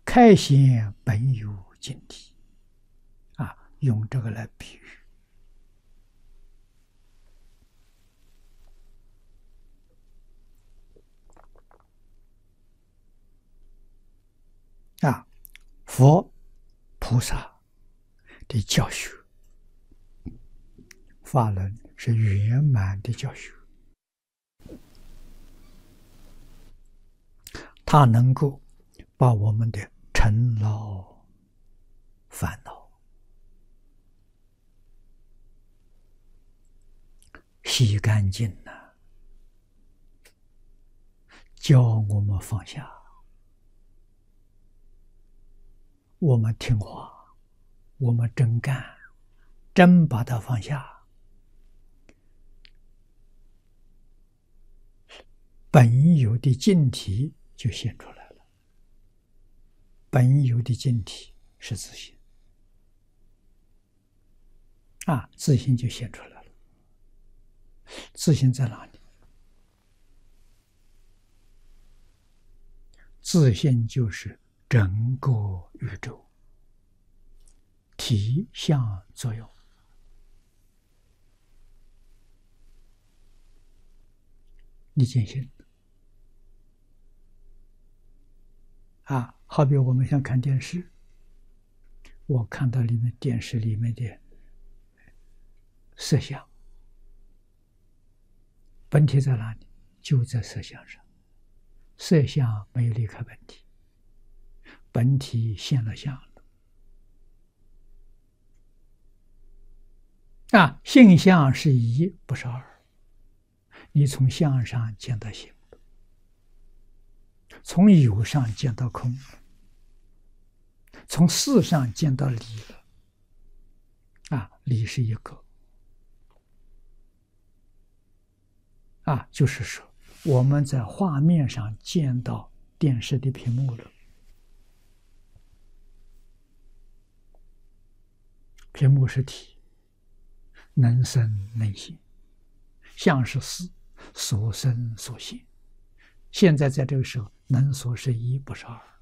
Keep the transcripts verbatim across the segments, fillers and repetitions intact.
开显本有净体啊，用这个来比喻。啊，佛菩萨的教学法轮是圆满的教学，它能够把我们的尘劳烦恼洗干净了，教我们放下。我们听话，我们真干，真把它放下，本有的净体就现出来了。本有的净体是自性啊，自性就现出来了。自性在哪里？自性就是整个宇宙体相作用。你见性啊，好比我们想看电视，我看到里面电视里面的色相，本体在哪里？就在色相上，色相没有离开本体，本体现了相了。啊，性相是一，不是二。你从相上见到性，从有上见到空，从事上见到理了。啊，理是一个。啊，就是说我们在画面上见到电视的屏幕了，屏幕是体，能生能现，相是事，所生所现。现在在这个时候，能所是一，不是二。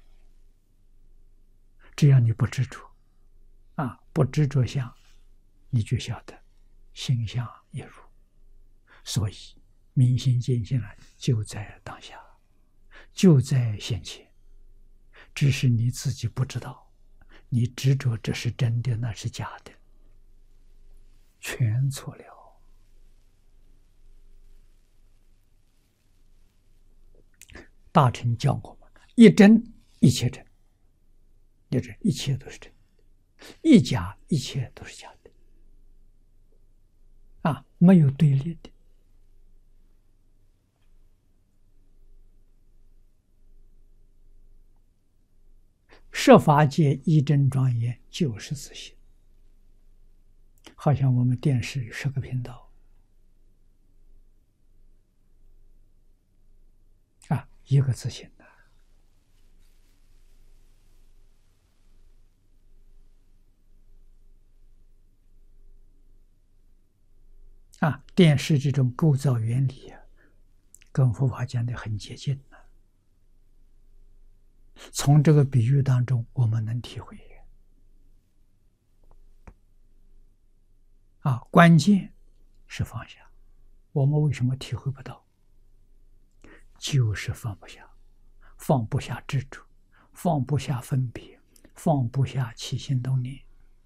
只要你不执着，啊，不执着相，你就晓得心相也如。所以明心见性来，就在当下，就在现前，只是你自己不知道，你执着这是真的，那是假的，全错了。大乘教我们一真一切真，一真一切都是真，一假一切都是假的，啊，没有对立的。设法界一真庄严就是自性，好像我们电视有十个频道，啊，一个自性的。啊，电视这种构造原理啊，跟佛法讲的很接近的。从这个比喻当中，我们能体会。啊，关键是放下。我们为什么体会不到？就是放不下，放不下执着，放不下分别，放不下起心动念，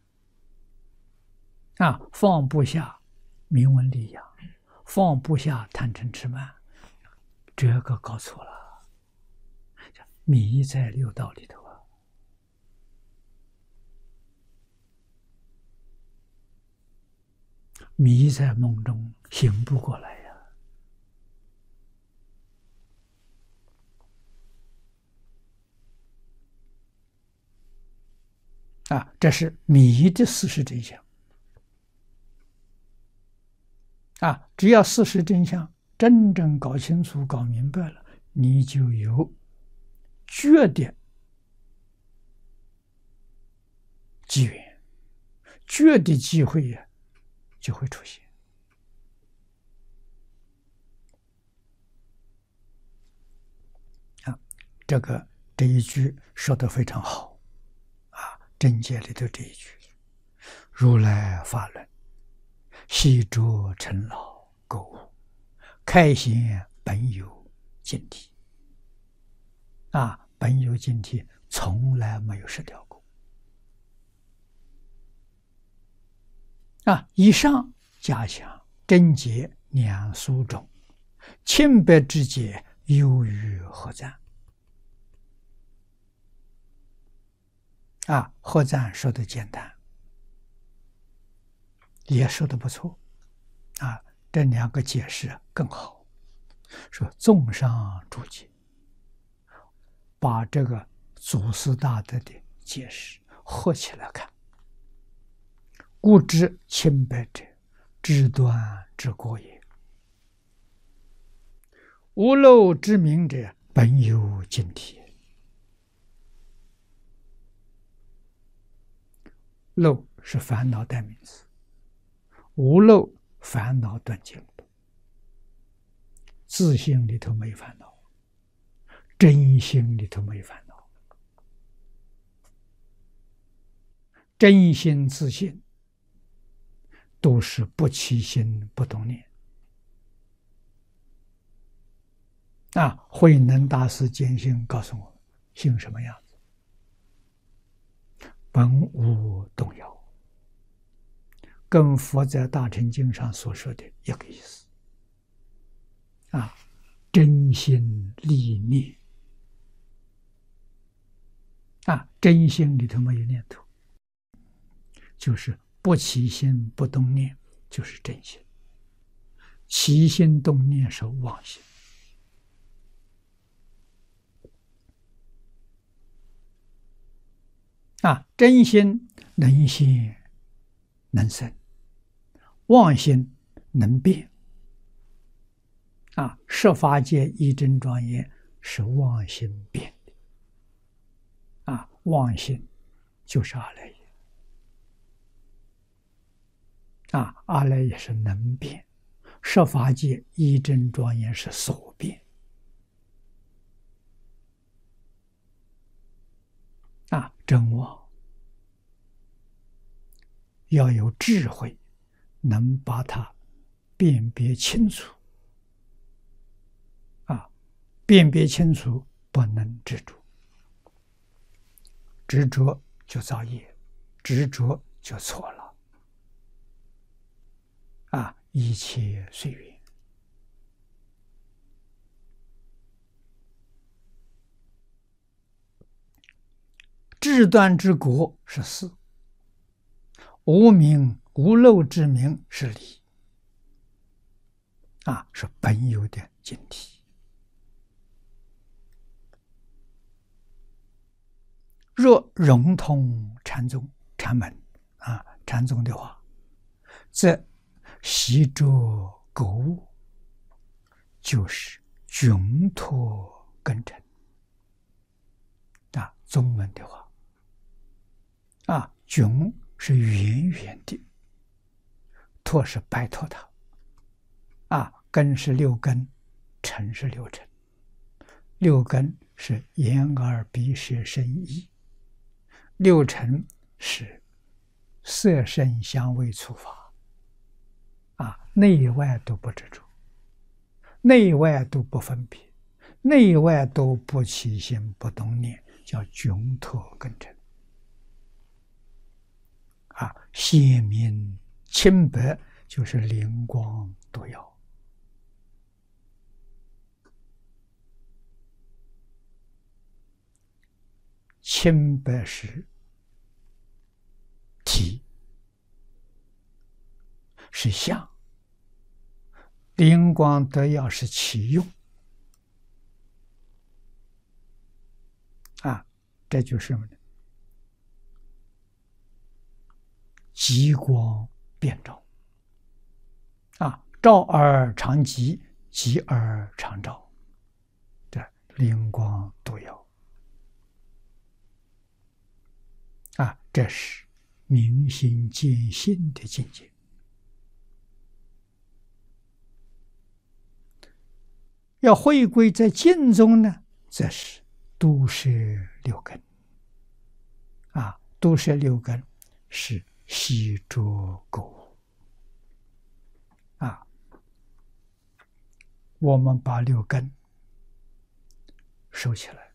啊，放不下名闻利养，放不下贪嗔痴慢，这个搞错了，迷在六道里头啊！迷在梦中，醒不过来呀！啊，这是迷的事实真相。啊，只要事实真相真正搞清楚、搞明白了，你就有觉的机缘，觉的机会呀，就会出现。啊，这个这一句说得非常好啊！真解里头这一句：“如来法轮，悉着尘劳垢污，开显本有净体。”啊，本有净体从来没有失掉过。啊，以上加强真解两书中，清白之解优于何赞？啊，何赞说的简单，也说的不错。啊，这两个解释更好。说综上注解，把这个祖师大德的解释合起来看。故知清白者，知端之过也；无漏之明者，本有净体。漏是烦恼代名词，无漏烦恼断尽了，自性里头没烦恼，真心里头没烦恼，真心自性都是不起心不动念。啊，慧能大师见性告诉我们，性什么样子？本无动摇，跟佛在大乘经上所说的一个意思。啊，真心立念。啊，真心里头没有念头，就是不起心不动念，就是真心。起心动念是妄心。啊，真心能现能生，妄心能变。啊，十法界一真庄严是妄心变的。啊，妄心就是阿赖耶。啊，阿赖耶是能变，十法界一真庄严是所变。啊，真妄要有智慧，能把它辨别清楚。啊，辨别清楚，不能执着，执着就造业，执着就错了。啊，一切随缘。智端之国是事，无明无漏之明是理。啊，是本有的净体。若融通禅宗禅门啊，禅宗的话，则习着垢物，就是窘脱根尘。啊，宗门的话，啊，窘是远远的，脱是摆脱它。啊，根是六根，尘是六尘。六根是眼耳鼻舌身意，六尘是色声香味触法。啊，内外都不执着，内外都不分别，内外都不起心不动念，叫窘脱根尘。啊，鲜明清白就是灵光独耀。清白是体，是相；灵光得耀是其用。啊，这就是什么呢？极光遍照。啊，照而常极，极而常照，这灵光独耀。啊，这是明心见性的境界。要回归在静中呢，则是度摄六根啊，度摄六根是习着购物啊。我们把六根收起来，